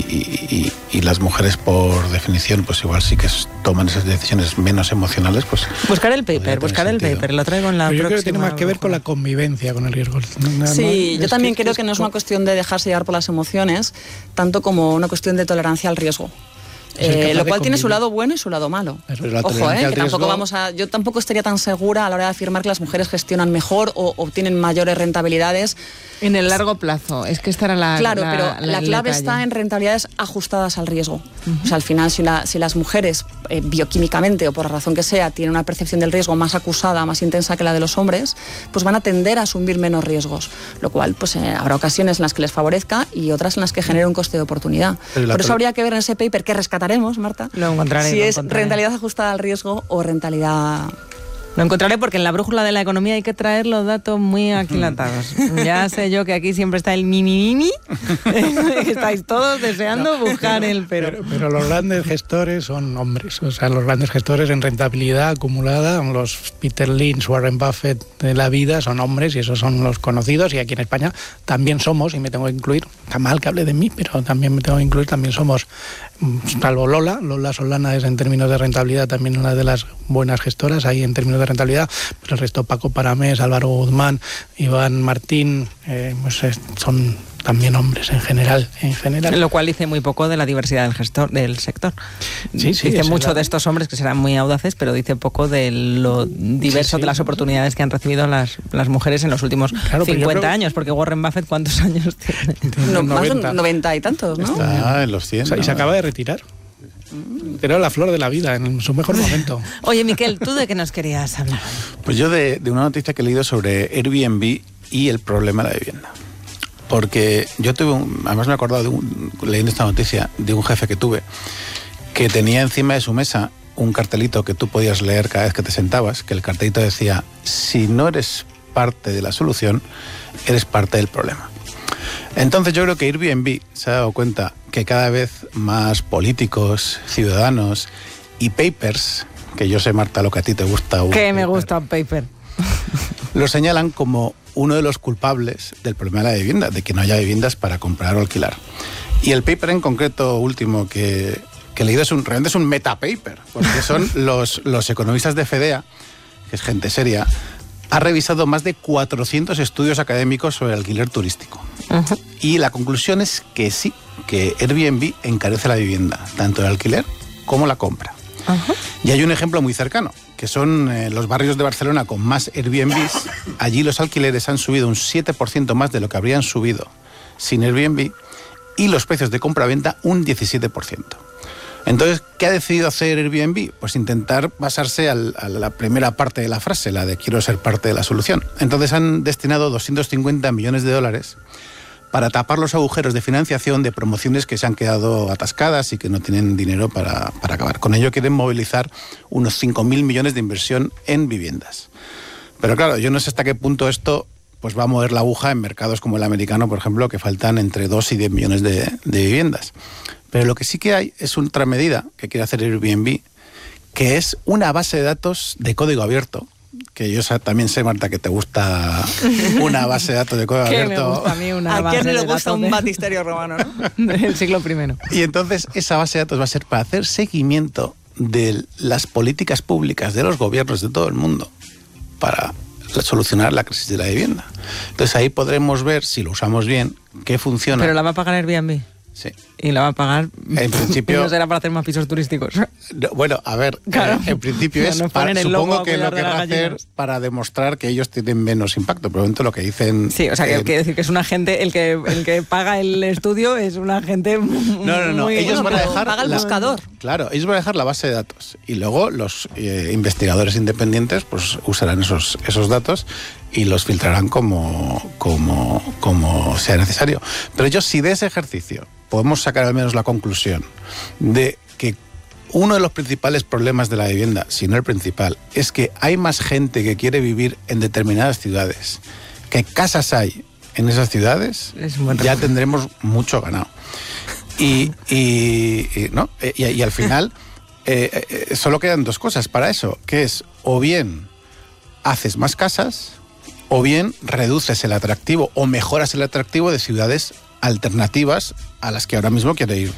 y las mujeres, por definición, pues igual sí que toman esas decisiones menos emocionales, pues... Buscar el paper, lo traigo en la próxima. Yo creo que tiene más que ver con la convivencia, con el riesgo. Sí, yo también creo que no es una cuestión de dejarse llevar por las emociones, tanto como una cuestión de tolerancia al riesgo. Lo cual tiene su lado bueno y su lado malo. Ojo, que tampoco yo tampoco estaría tan segura a la hora de afirmar que las mujeres gestionan mejor o obtienen mayores rentabilidades. En el largo plazo, es que esta era la... Claro, pero la clave está en rentabilidades ajustadas al riesgo. O sea, al final, si las mujeres, bioquímicamente o por la razón que sea, tienen una percepción del riesgo más acusada, más intensa que la de los hombres, pues van a tender a asumir menos riesgos. Lo cual, pues habrá ocasiones en las que les favorezca y otras en las que genere un coste de oportunidad. Por eso habría que ver en ese paper que rescataremos, Marta, si es rentabilidad ajustada al riesgo o rentabilidad... Lo encontraré porque en la brújula de la economía hay que traer los datos muy aquilatados. Ya sé yo que aquí siempre está el mini, que estáis todos deseando buscar el pero los grandes gestores son hombres. O sea, los grandes gestores en rentabilidad acumulada, los Peter Lynch, Warren Buffett de la vida, son hombres y esos son los conocidos. Y aquí en España también somos, y me tengo que incluir, está mal que hable de mí, pero también me tengo que incluir, también somos, salvo Lola Solana es en términos de rentabilidad también una de las buenas gestoras ahí en términos de rentabilidad, pero el resto, Paco Paramés, Álvaro Guzmán, Iván Martín, pues son también hombres en general. Lo cual dice muy poco de la diversidad del sector. Sí, dice mucho de estos hombres que serán muy audaces, pero dice poco de lo diverso de las oportunidades que han recibido las mujeres en los últimos 50 años, porque Warren Buffett, ¿cuántos años tiene? Más de 90 y tantos, ¿no? Está en los 100. O sea, y se acaba de retirar. Era la flor de la vida, en su mejor momento. Oye, Miquel, ¿tú de qué nos querías hablar? Pues yo de una noticia que he leído sobre Airbnb y el problema de la vivienda. Porque yo además me he acordado leyendo esta noticia de un jefe que tuve, que tenía encima de su mesa un cartelito que tú podías leer cada vez que te sentabas, que el cartelito decía: si no eres parte de la solución, eres parte del problema. Entonces yo creo que Airbnb se ha dado cuenta que cada vez más políticos, ciudadanos y papers, que yo sé, Marta, lo que a ti te gusta. Que me gusta un paper. Lo señalan como uno de los culpables del problema de la vivienda, de que no haya viviendas para comprar o alquilar. Y el paper en concreto último que he leído realmente es un metapaper, porque son los economistas de FEDEA, que es gente seria, ha revisado más de 400 estudios académicos sobre el alquiler turístico. Uh-huh. Y la conclusión es que sí, que Airbnb encarece la vivienda, tanto el alquiler como la compra. Uh-huh. Y hay un ejemplo muy cercano, que son los barrios de Barcelona con más Airbnbs. Allí los alquileres han subido un 7% más de lo que habrían subido sin Airbnb, y los precios de compra-venta un 17%. Entonces, ¿qué ha decidido hacer Airbnb? Pues intentar basarse a la primera parte de la frase, la de quiero ser parte de la solución. Entonces han destinado 250 millones de dólares para tapar los agujeros de financiación de promociones que se han quedado atascadas y que no tienen dinero para acabar. Con ello quieren movilizar unos 5.000 millones de inversión en viviendas. Pero claro, yo no sé hasta qué punto esto pues va a mover la aguja en mercados como el americano, por ejemplo, que faltan entre 2 y 10 millones de viviendas. Pero lo que sí que hay es otra medida que quiere hacer Airbnb, que es una base de datos de código abierto, que yo también sé, Marta, que te gusta una base de datos de código abierto. Me gusta a mí una ¿A quién le gusta un batisterio romano, no? Del siglo I. Y entonces esa base de datos va a ser para hacer seguimiento de las políticas públicas de los gobiernos de todo el mundo para solucionar la crisis de la vivienda. Entonces ahí podremos ver, si lo usamos bien, qué funciona. ¿Pero la va a pagar Airbnb? Sí. Y la va a pagar. En principio. No será para hacer más pisos turísticos. No, bueno, a ver, claro. En principio es supongo que lo querrá hacer para demostrar que ellos tienen menos impacto. Probablemente lo que dicen. Sí, o sea, quiere decir que es un agente, el que paga el estudio es un agente. No. Ellos van a dejar. Paga el buscador. Claro, ellos van a dejar la base de datos. Y luego los investigadores independientes pues usarán esos datos y los filtrarán como sea necesario. Pero yo, si de ese ejercicio podemos sacar al menos la conclusión de que uno de los principales problemas de la vivienda, si no el principal, es que hay más gente que quiere vivir en determinadas ciudades, que casas hay en esas ciudades, ya tendremos mucho ganado. Y al final solo quedan dos cosas para eso, que es o bien haces más casas o bien reduces el atractivo o mejoras el atractivo de ciudades alternativas a las que ahora mismo quiere ir